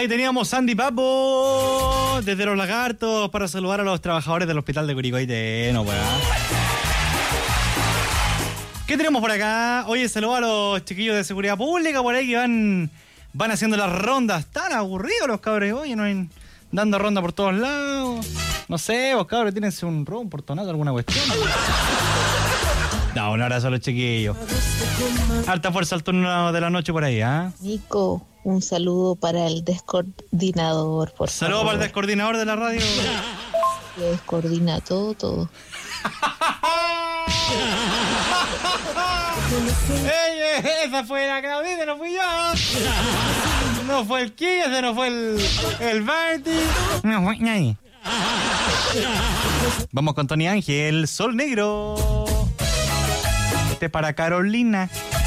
Ahí teníamos Sandy Papo desde Los Lagartos para saludar a los trabajadores del hospital de Curicó. ¿Qué tenemos por acá? Oye, saludos a los chiquillos de seguridad pública por ahí que van haciendo las rondas. Están aburridos los cabros, oye, no dando ronda por todos lados. No sé, vos cabros, tírense un portonazo, alguna cuestión. No, un abrazo a los chiquillos. Alta fuerza al turno de la noche por ahí, ¿ah? Nico, un saludo para el descoordinador, por favor. Saludo para el descoordinador de la radio. Que descoordina todo. ¡Ey, esa fue la Claudita, no fui yo! No fue el Kike, ese no fue el Barty. No fue nadie. Vamos con Tony Ángel, Sol Negro. Este para Carolina.